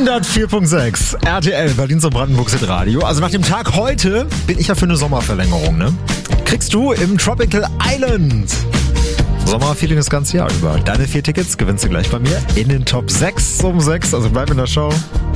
104.6 RTL, Berlin und Brandenburgs Radio. Also nach dem Tag heute bin ich ja für eine Sommerverlängerung, ne? Kriegst du im Tropical Island. Sommerfeeling das ganze Jahr über. Deine 4 Tickets gewinnst du gleich bei mir in den Top 6 um 6. Also bleib in der Show.